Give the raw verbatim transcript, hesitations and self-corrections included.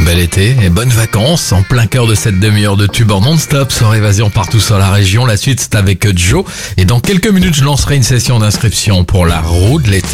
bel été et bonnes vacances en plein cœur de cette demi-heure de tube en non-stop sur Évasion partout sur la région. La suite c'est avec Joe et dans quelques minutes je lancerai une session d'inscription pour la roue de l'été.